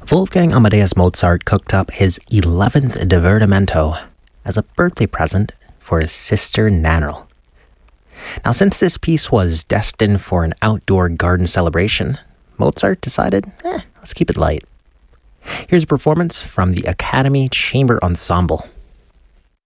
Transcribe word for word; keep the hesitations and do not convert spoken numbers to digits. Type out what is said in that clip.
Wolfgang Amadeus Mozart cooked up his eleventh Divertimento as a birthday present for his sister Nannerl. Now, since this piece was destined for an outdoor garden celebration, Mozart decided, eh, let's keep it light. Here's a performance from the Academy Chamber Ensemble.